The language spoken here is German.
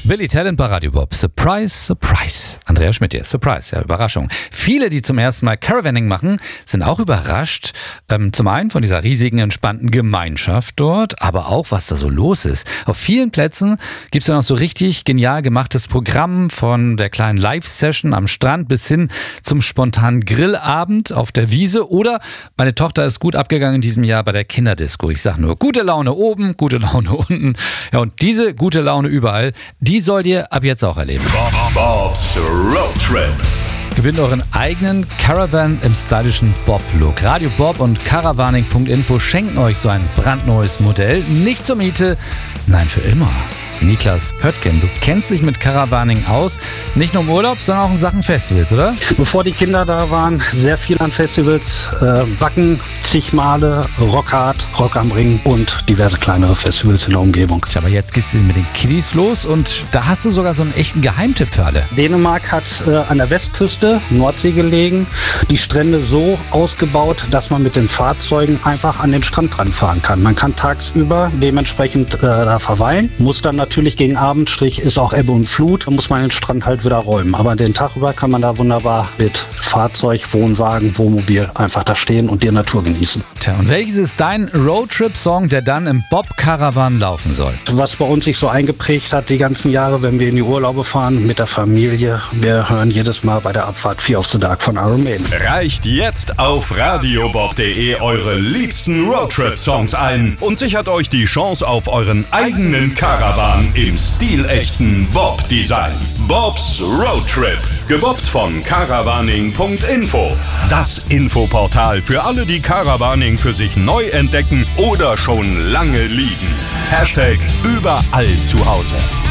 Billy Talent bei Radio Bob. Surprise, surprise. Andrea Schmidt hier. Surprise, ja, Überraschung. Viele, die zum ersten Mal Caravanning machen, sind auch überrascht. Zum einen von dieser riesigen, entspannten Gemeinschaft dort, aber auch, was da so los ist. Auf vielen Plätzen gibt es ja noch so richtig genial gemachtes Programm, von der kleinen Live-Session am Strand bis hin zum spontanen Grillabend auf der Wiese. Oder meine Tochter ist gut abgegangen in diesem Jahr bei der Kinderdisco. Ich sag nur, gute Laune oben, gute Laune unten. Ja, und diese gute Laune überall, die sollt ihr ab jetzt auch erleben. Bob's Road Trip. Gewinnt euren eigenen Caravan im stylischen Bob-Look. Radio Bob und Caravaning.info schenken euch so ein brandneues Modell. Nicht zur Miete, nein, für immer. Niklas Pöttgen, du kennst dich mit Caravaning aus, nicht nur im Urlaub, sondern auch in Sachen Festivals, oder? Bevor die Kinder da waren, sehr viel an Festivals, Wacken, zig Male, Rockhard, Rock am Ring und diverse kleinere Festivals in der Umgebung. Aber jetzt geht's mit den Kiddies los und da hast du sogar so einen echten Geheimtipp für alle. Dänemark hat an der Westküste, Nordsee gelegen, die Strände so ausgebaut, dass man mit den Fahrzeugen einfach an den Strand dran fahren kann. Man kann tagsüber dementsprechend da verweilen, muss dann natürlich gegen Abendstrich ist auch Ebbe und Flut, da muss man den Strand halt wieder räumen. Aber den Tag über kann man da wunderbar mit Fahrzeug, Wohnwagen, Wohnmobil einfach da stehen und die Natur genießen. Tja, und welches ist dein Roadtrip-Song, der dann im Bob-Caravan laufen soll? Was bei uns sich so eingeprägt hat die ganzen Jahre, wenn wir in die Urlaube fahren mit der Familie, wir hören jedes Mal bei der Abfahrt Fear of the Dark von Iron Maiden. Reicht jetzt auf radiobob.de eure liebsten Roadtrip-Songs ein und sichert euch die Chance auf euren eigenen Caravan im stilechten Bob-Design. Bob's Road Trip. Gebobbt von Caravaning.info. Das Infoportal für alle, die Caravaning für sich neu entdecken oder schon lange lieben. #überall zu Hause.